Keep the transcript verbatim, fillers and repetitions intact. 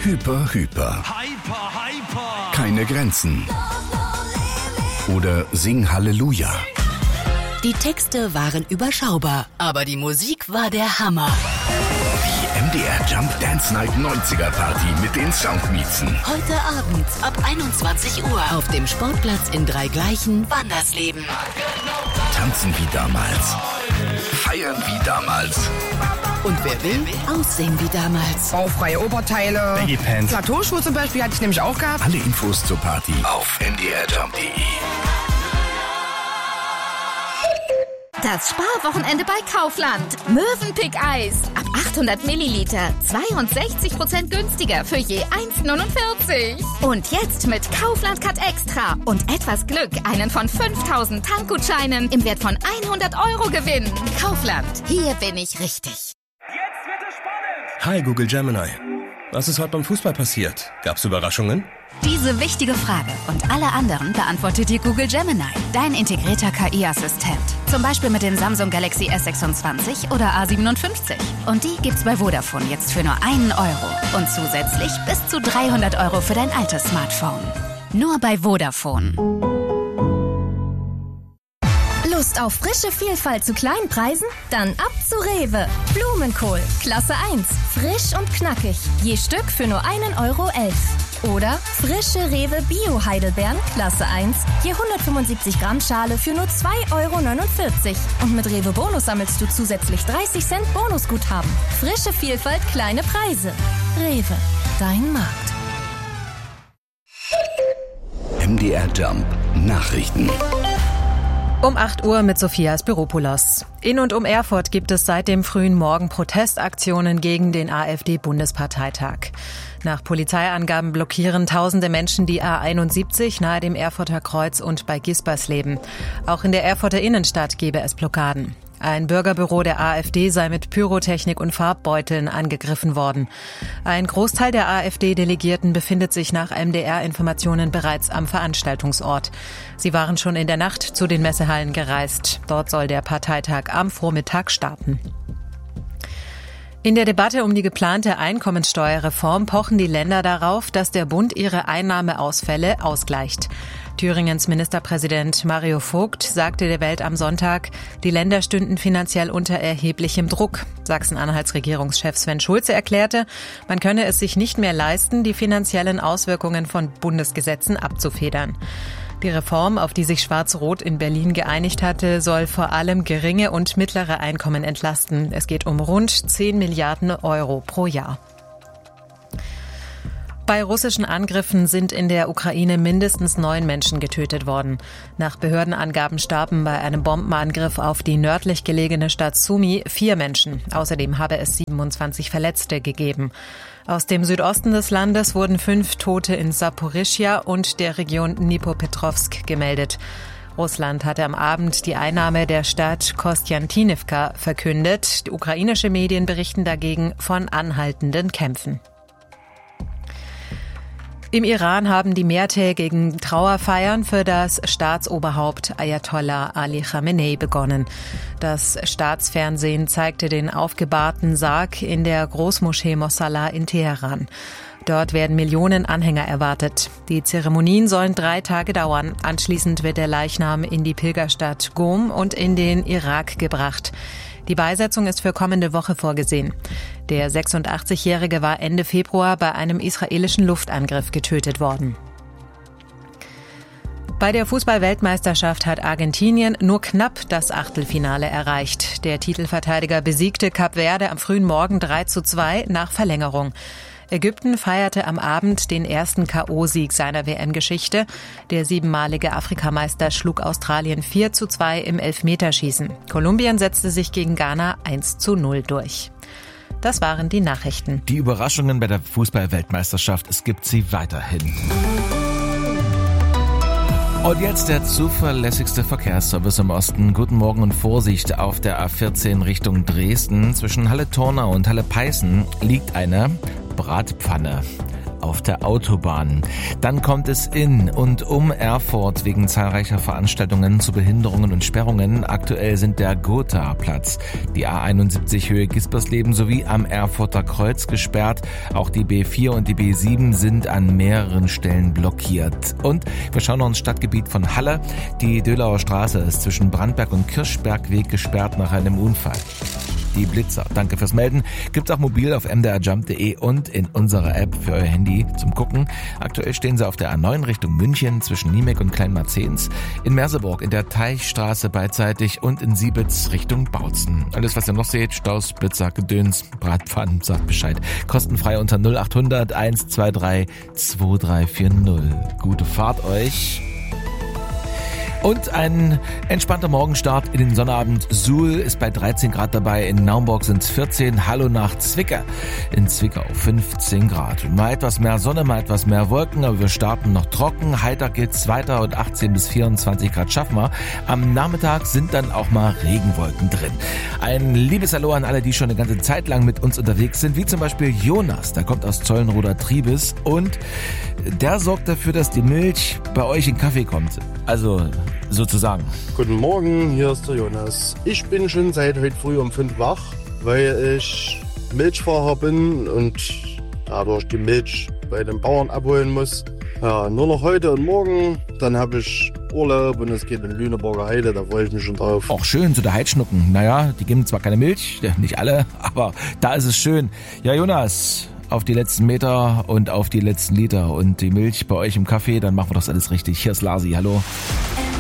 Hyper, Hyper. Hyper, hyper. Keine Grenzen. Oder Sing Halleluja. Die Texte waren überschaubar, aber die Musik war der Hammer. Die M D R Jump Dance Night neunziger Party mit den Soundmiezen. Heute Abend ab einundzwanzig Uhr auf dem Sportplatz in Dreigleichen, Wandersleben. Tanzen wie damals. Feiern wie damals. Und wer will, aussehen wie damals. Baufreie Oberteile. Baggy Pants. Plateauschuhe zum Beispiel hatte ich nämlich auch gehabt. Alle Infos zur Party auf m d r jump punkt d e. Das Sparwochenende bei Kaufland. Mövenpick-Eis. Ab achthundert Milliliter. zweiundsechzig Prozent günstiger für je eins neunundvierzig. Und jetzt mit Kaufland Cut Extra. Und etwas Glück einen von fünftausend Tankgutscheinen im Wert von hundert Euro gewinnen. Kaufland. Hier bin ich richtig. Jetzt wird es spannend. Hi Google Gemini. Was ist heute beim Fußball passiert? Gab's Überraschungen? Diese wichtige Frage und alle anderen beantwortet dir Google Gemini, dein integrierter K I-Assistent. Zum Beispiel mit dem Samsung Galaxy S sechsundzwanzig oder A siebenundfünfzig. Und die gibt's bei Vodafone jetzt für nur einen Euro. Und zusätzlich bis zu dreihundert Euro für dein altes Smartphone. Nur bei Vodafone. Lust auf frische Vielfalt zu kleinen Preisen? Dann ab zu Rewe. Blumenkohl, Klasse eins. Frisch und knackig. Je Stück für nur einen Euro elf. Oder frische Rewe Bio Heidelbeeren, Klasse eins. Je hundertfünfundsiebzig Gramm Schale für nur zwei Euro neunundvierzig. Und mit Rewe Bonus sammelst du zusätzlich dreißig Cent Bonusguthaben. Frische Vielfalt, kleine Preise. Rewe, dein Markt. M D R Jump Nachrichten. Um acht Uhr mit Sophia Spiropoulos. In und um Erfurt gibt es seit dem frühen Morgen Protestaktionen gegen den AfD-Bundesparteitag. Nach Polizeiangaben blockieren tausende Menschen die A einundsiebzig nahe dem Erfurter Kreuz und bei Gispersleben. Auch in der Erfurter Innenstadt gebe es Blockaden. Ein Bürgerbüro der AfD sei mit Pyrotechnik und Farbbeuteln angegriffen worden. Ein Großteil der AfD-Delegierten befindet sich nach M D R-Informationen bereits am Veranstaltungsort. Sie waren schon in der Nacht zu den Messehallen gereist. Dort soll der Parteitag am Vormittag starten. In der Debatte um die geplante Einkommensteuerreform pochen die Länder darauf, dass der Bund ihre Einnahmeausfälle ausgleicht. Thüringens Ministerpräsident Mario Vogt sagte der Welt am Sonntag, die Länder stünden finanziell unter erheblichem Druck. Sachsen-Anhalts Regierungschef Sven Schulze erklärte, man könne es sich nicht mehr leisten, die finanziellen Auswirkungen von Bundesgesetzen abzufedern. Die Reform, auf die sich Schwarz-Rot in Berlin geeinigt hatte, soll vor allem geringe und mittlere Einkommen entlasten. Es geht um rund zehn Milliarden Euro pro Jahr. Bei russischen Angriffen sind in der Ukraine mindestens neun Menschen getötet worden. Nach Behördenangaben starben bei einem Bombenangriff auf die nördlich gelegene Stadt Sumy vier Menschen. Außerdem habe es siebenundzwanzig Verletzte gegeben. Aus dem Südosten des Landes wurden fünf Tote in Saporischschja und der Region Dnipropetrovsk gemeldet. Russland hatte am Abend die Einnahme der Stadt Kostjantinivka verkündet. Die ukrainische Medien berichten dagegen von anhaltenden Kämpfen. Im Iran haben die mehrtägigen Trauerfeiern für das Staatsoberhaupt Ayatollah Ali Khamenei begonnen. Das Staatsfernsehen zeigte den aufgebahrten Sarg in der Großmoschee Mosalla in Teheran. Dort werden Millionen Anhänger erwartet. Die Zeremonien sollen drei Tage dauern. Anschließend wird der Leichnam in die Pilgerstadt Qom und in den Irak gebracht. Die Beisetzung ist für kommende Woche vorgesehen. Der sechsundachtzigjährige war Ende Februar bei einem israelischen Luftangriff getötet worden. Bei der Fußball-Weltmeisterschaft hat Argentinien nur knapp das Achtelfinale erreicht. Der Titelverteidiger besiegte Kap Verde am frühen Morgen drei zu zwei nach Verlängerung. Ägypten feierte am Abend den ersten K O-Sieg seiner W M-Geschichte. Der siebenmalige Afrikameister schlug Australien vier zu zwei im Elfmeterschießen. Kolumbien setzte sich gegen Ghana eins zu null durch. Das waren die Nachrichten. Die Überraschungen bei der Fußball-Weltmeisterschaft, es gibt sie weiterhin. Und jetzt der zuverlässigste Verkehrsservice im Osten. Guten Morgen und Vorsicht auf der A vierzehn Richtung Dresden. Zwischen Halle-Tornau und Halle-Peißen liegt eine Bratpfanne. auf der Autobahn. Dann kommt es in und um Erfurt wegen zahlreicher Veranstaltungen zu Behinderungen und Sperrungen. Aktuell sind der Gotha-Platz, die A einundsiebzig Höhe Gispersleben sowie am Erfurter Kreuz gesperrt. Auch die B vier und die B sieben sind an mehreren Stellen blockiert. Und wir schauen noch ins Stadtgebiet von Halle. Die Dölauer Straße ist zwischen Brandberg und Kirchbergweg gesperrt nach einem Unfall. Die Blitzer, danke fürs Melden, gibt's auch mobil auf m d r jump punkt d e und in unserer App für euer Handy zum Gucken. Aktuell stehen sie auf der A neun Richtung München zwischen Niemek und Kleinmarzens, in Merseburg in der Teichstraße beidseitig und in Siebitz Richtung Bautzen. Alles, was ihr noch seht, Staus, Blitzer, Gedöns, Bratpfannen, sagt Bescheid. Kostenfrei unter null acht hundert eins zwei drei zwei drei vier null. Gute Fahrt euch. Und ein entspannter Morgenstart in den Sonnabend. Suhl ist bei dreizehn Grad dabei, in Naumburg sind es vierzehn, hallo nach Zwickau. In Zwickau fünfzehn Grad. Mal etwas mehr Sonne, mal etwas mehr Wolken, aber wir starten noch trocken. Heiter geht's weiter und achtzehn bis vierundzwanzig Grad schaffen wir. Am Nachmittag sind dann auch mal Regenwolken drin. Ein liebes Hallo an alle, die schon eine ganze Zeit lang mit uns unterwegs sind, wie zum Beispiel Jonas, der kommt aus Zollenroder Triebes und der sorgt dafür, dass die Milch bei euch in Kaffee kommt. Also sozusagen. Guten Morgen, hier ist der Jonas. Ich bin schon seit heute früh um fünf wach, weil ich Milchfahrer bin und dadurch die Milch bei den Bauern abholen muss. Ja, nur noch heute und morgen, dann habe ich Urlaub und es geht in Lüneburger Heide, da freue ich mich schon drauf. Auch schön, so der Heidschnucken. Naja, die geben zwar keine Milch, nicht alle, aber da ist es schön. Ja, Jonas, auf die letzten Meter und auf die letzten Liter und die Milch bei euch im Kaffee, dann machen wir das alles richtig. Hier ist Lasi, hallo.